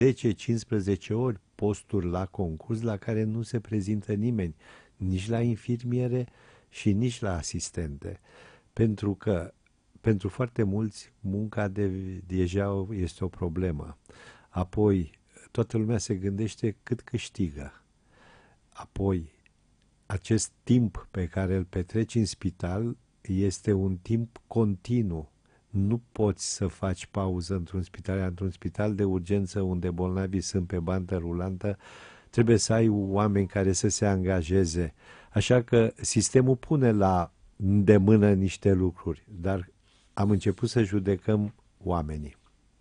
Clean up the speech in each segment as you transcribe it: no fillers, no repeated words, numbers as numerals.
10-15 ori posturi la concurs la care nu se prezintă nimeni, nici la infirmiere și nici la asistente. Pentru că pentru foarte mulți munca deja este o problemă. Apoi toată lumea se gândește cât câștigă. Apoi acest timp pe care îl petreci în spital este un timp continuu. Nu poți să faci pauză într-un spital de urgență unde bolnavii sunt pe bandă rulantă. Trebuie să ai oameni care să se angajeze. Așa că sistemul pune la îndemână niște lucruri, dar am început să judecăm oamenii.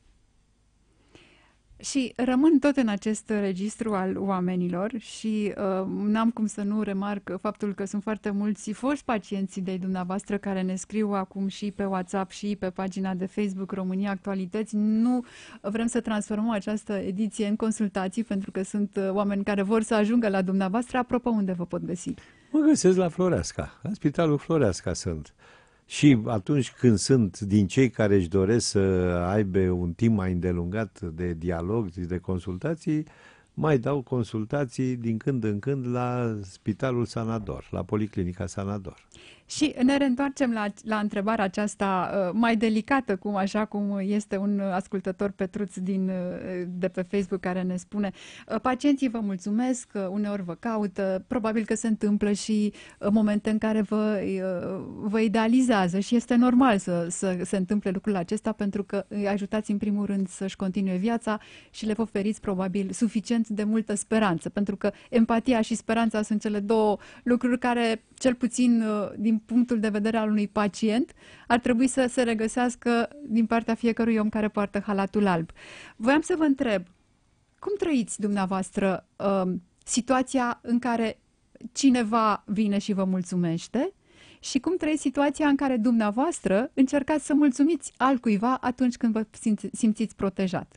Și rămân tot în acest registru al oamenilor și n-am cum să nu remarc faptul că sunt foarte mulți foști pacienții de dumneavoastră care ne scriu acum și pe WhatsApp și pe pagina de Facebook România Actualități. Nu vrem să transformăm această ediție în consultații pentru că sunt oameni care vor să ajungă la dumneavoastră. Apropo, unde vă pot găsi? Mă găsesc la Floreasca, la Spitalul Floreasca sunt. Și atunci când sunt din cei care își doresc să aibă un timp mai îndelungat de dialog, de consultații, mai dau consultații din când în când la Spitalul Sanador, la Policlinica Sanador. Și ne reîntoarcem la întrebarea aceasta mai delicată, așa cum este un ascultător Petruț de pe Facebook care ne spune: pacienții vă mulțumesc, uneori vă caută, probabil că se întâmplă și momente în care vă idealizează și este normal să se întâmple lucrul acesta pentru că îi ajutați în primul rând să-și continue viața și le oferiți probabil suficient de multă speranță, pentru că empatia și speranța sunt cele două lucruri care, cel puțin din punctul de vedere al unui pacient, ar trebui să se regăsească din partea fiecărui om care poartă halatul alb. Voiam să vă întreb, cum trăiți dumneavoastră situația în care cineva vine și vă mulțumește și cum trăiți situația în care dumneavoastră încercați să mulțumiți altcuiva atunci când vă simțiți protejat?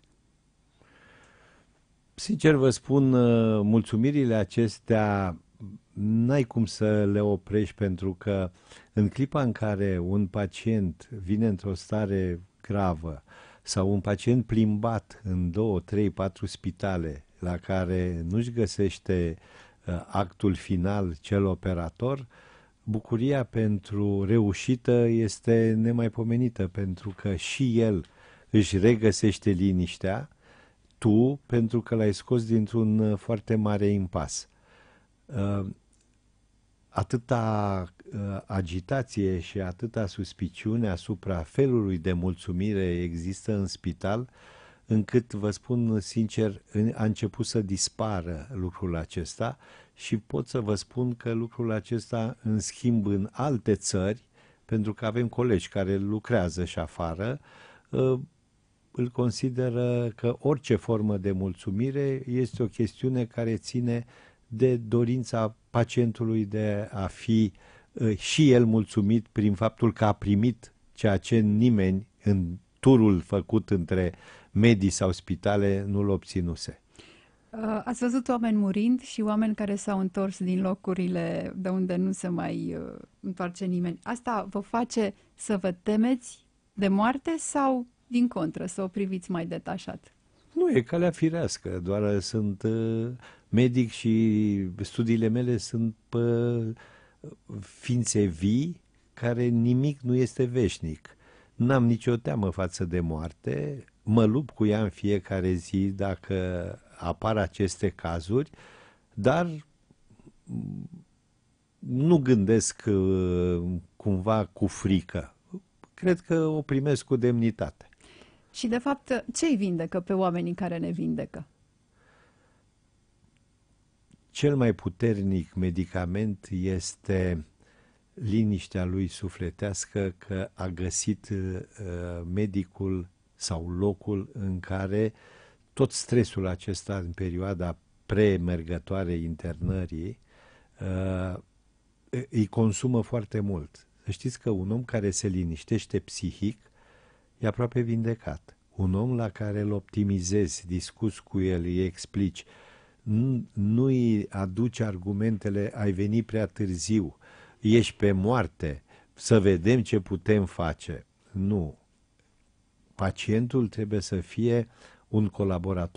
Sincer vă spun, mulțumirile acestea n-ai cum să le oprești, pentru că în clipa în care un pacient vine într-o stare gravă sau un pacient plimbat în 2, 3, 4 spitale la care nu-și găsește actul final cel operator, bucuria pentru reușită este nemaipomenită, pentru că și el își regăsește liniștea, tu pentru că l-ai scos dintr-un foarte mare impas. Atâta agitație și atâta suspiciune asupra felului de mulțumire există în spital, încât, vă spun sincer, a început să dispară lucrul acesta și pot să vă spun că lucrul acesta, în schimb, în alte țări, pentru că avem colegi care lucrează și afară, îl consideră că orice formă de mulțumire este o chestiune care ține de dorința pacientului de a fi și el mulțumit prin faptul că a primit ceea ce nimeni în turul făcut între medii sau spitale nu-l obținuse. Ați văzut oameni murind și oameni care s-au întors din locurile de unde nu se mai întoarce nimeni. Asta vă face să vă temeți de moarte sau, din contră, să o priviți mai detașat? Nu, e calea firească, doar sunt medic și studiile mele sunt pe ființe vii care nimic nu este veșnic. N-am nicio teamă față de moarte, mă lupt cu ea în fiecare zi dacă apar aceste cazuri, dar nu gândesc cumva cu frică. Cred că o primesc cu demnitate. Și, de fapt, ce îi vindecă pe oamenii care ne vindecă? Cel mai puternic medicament este liniștea lui sufletească că a găsit medicul sau locul în care tot stresul acesta în perioada premergătoare internării îi consumă foarte mult. Să știți că un om care se liniștește psihic e aproape vindecat. Un om la care îl optimizezi, discuți cu el, îi explici, nu îi aduci argumentele, ai venit prea târziu, ești pe moarte, să vedem ce putem face. Nu. Pacientul trebuie să fie un colaborator